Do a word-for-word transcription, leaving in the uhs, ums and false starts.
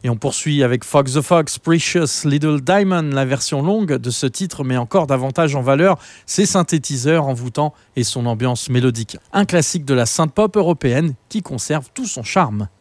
Et on poursuit avec Fox the Fox, Precious Little Diamond. La version longue de ce titre met encore davantage en valeur ses synthétiseurs envoûtants et son ambiance mélodique. Un classique de la synth-pop européenne qui conserve tout son charme.